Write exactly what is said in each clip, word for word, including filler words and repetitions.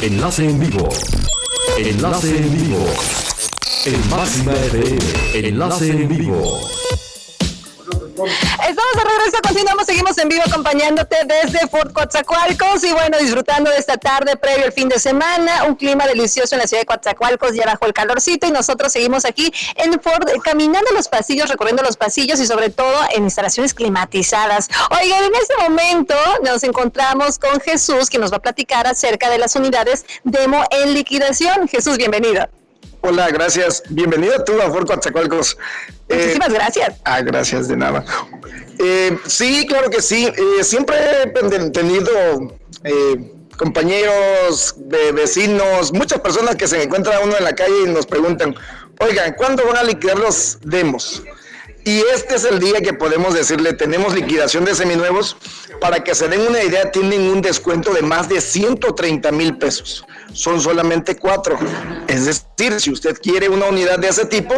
Enlace en vivo. Enlace en vivo. En Máxima F M. Enlace en vivo. Estamos de regreso, continuamos, seguimos en vivo acompañándote desde Fort Coatzacoalcos y bueno, disfrutando de esta tarde previo al fin de semana, un clima delicioso en la ciudad de Coatzacoalcos, ya bajó el calorcito y nosotros seguimos aquí en Fort, caminando los pasillos, recorriendo los pasillos y sobre todo en instalaciones climatizadas. Oigan, en este momento nos encontramos con Jesús, que nos va a platicar acerca de las unidades Demo en liquidación. Jesús, bienvenido. Hola, gracias. Bienvenido tú a Fort Coatzacoalcos. Muchísimas eh, gracias. Ah, gracias, de nada. Eh, sí, claro que sí. Eh, siempre he tenido eh, compañeros, de vecinos, muchas personas que se encuentran uno en la calle y nos preguntan, oigan, ¿cuándo van a liquidar los demos? Y este es el día que podemos decirle, tenemos liquidación de seminuevos. Para que se den una idea, tienen un descuento de más de ciento treinta mil pesos. Son solamente cuatro. Es decir, si usted quiere una unidad de ese tipo,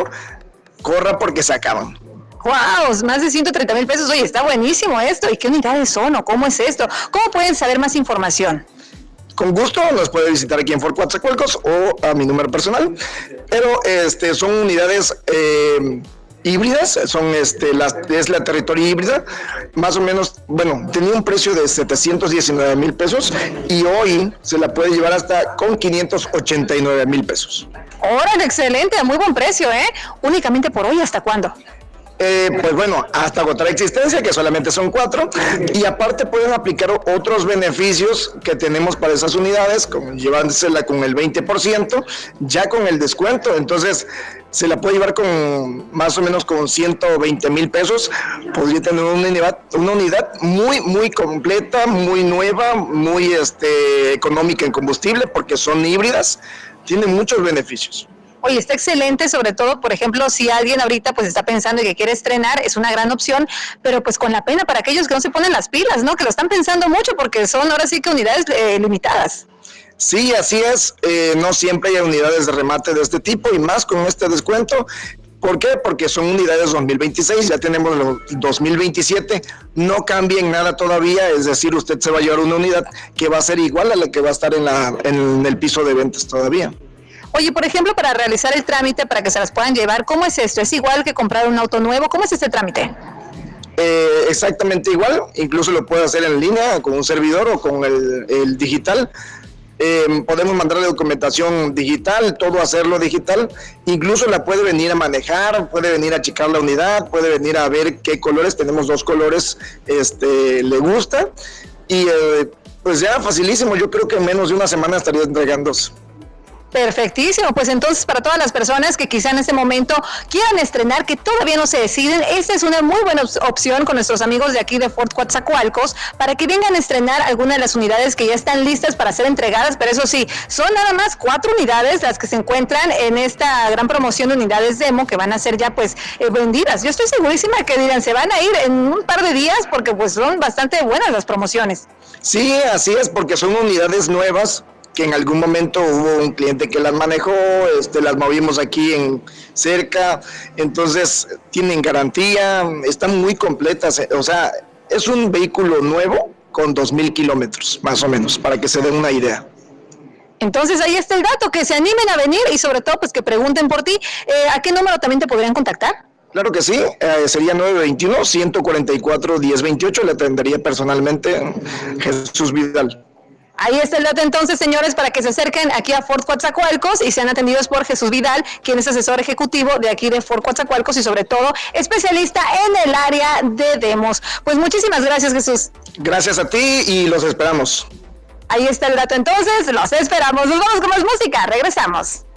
corra porque se acaban. ¡Wow! Más de ciento treinta mil pesos. Oye, está buenísimo esto. ¿Y qué unidades son o cómo es esto? ¿Cómo pueden saber más información? Con gusto nos puede visitar aquí en Fort Coatzacoalcos o a mi número personal. Pero este son unidades eh, híbridas, son este las es la territorio híbrida, más o menos, bueno, tenía un precio de setecientos diecinueve mil pesos y hoy se la puede llevar hasta con quinientos ochenta y nueve mil pesos. ¡Órale, excelente! Muy buen precio, ¿eh? ¿Únicamente por hoy hasta cuándo? Eh, pues bueno, hasta agotar existencia, que solamente son cuatro, y aparte pueden aplicar otros beneficios que tenemos para esas unidades, como llevándosela con el veinte por ciento, ya con el descuento. Entonces se la puede llevar con más o menos con ciento veinte mil pesos, podría tener una unidad, una unidad muy, muy completa, muy nueva, muy este, económica en combustible, porque son híbridas, tienen muchos beneficios. Oye, está excelente, sobre todo, por ejemplo, si alguien ahorita pues está pensando y que quiere estrenar, es una gran opción, pero pues con la pena para aquellos que no se ponen las pilas, ¿no? Que lo están pensando mucho porque son ahora sí que unidades eh, limitadas. Sí, así es, eh, no siempre hay unidades de remate de este tipo y más con este descuento. ¿Por qué? Porque son unidades dos mil veintiséis, ya tenemos los dos mil veintisiete, no cambia en nada todavía, es decir, usted se va a llevar una unidad que va a ser igual a la que va a estar en, la, en el piso de ventas todavía. Oye, por ejemplo, para realizar el trámite, para que se las puedan llevar, ¿cómo es esto? ¿Es igual que comprar un auto nuevo? ¿Cómo es este trámite? Eh, exactamente igual, incluso lo puede hacer en línea con un servidor o con el, el digital. Eh, podemos mandarle documentación digital, todo hacerlo digital, incluso la puede venir a manejar, puede venir a checar la unidad, puede venir a ver qué colores, tenemos dos colores, este, le gusta, y eh, pues ya facilísimo, yo creo que en menos de una semana estaría entregándose. Perfectísimo, pues entonces para todas las personas que quizá en este momento quieran estrenar, que todavía no se deciden, esta es una muy buena opción con nuestros amigos de aquí de Fort Coatzacoalcos para que vengan a estrenar algunas de las unidades que ya están listas para ser entregadas, pero eso sí, son nada más cuatro unidades las que se encuentran en esta gran promoción de unidades demo que van a ser ya pues eh, vendidas. Yo estoy segurísima que dirán, se van a ir en un par de días porque pues son bastante buenas las promociones. Sí, así es, porque son unidades nuevas, que en algún momento hubo un cliente que las manejó, este, las movimos aquí en cerca, entonces tienen garantía, están muy completas, o sea, es un vehículo nuevo con dos mil kilómetros, más o menos, para que se den una idea. Entonces ahí está el dato, que se animen a venir y sobre todo pues que pregunten por ti. Eh, ¿A qué número también te podrían contactar? Claro que sí, eh, sería nueve veintiuno, ciento cuarenta y cuatro, diez veintiocho, le atendería personalmente Jesús Vidal. Ahí está el dato entonces, señores, para que se acerquen aquí a Fort Coatzacoalcos y sean atendidos por Jesús Vidal, quien es asesor ejecutivo de aquí de Fort Coatzacoalcos y sobre todo especialista en el área de demos. Pues muchísimas gracias, Jesús. Gracias a ti y los esperamos. Ahí está el dato entonces, los esperamos. Nos vamos con más música, regresamos.